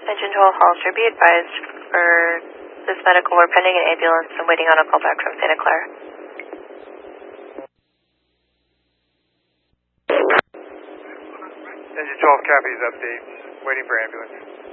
Engine 12 Hollister, be advised for this medical, we're pending an ambulance and waiting on a call back from Santa Clara. Engine 12 copies update, waiting for ambulance.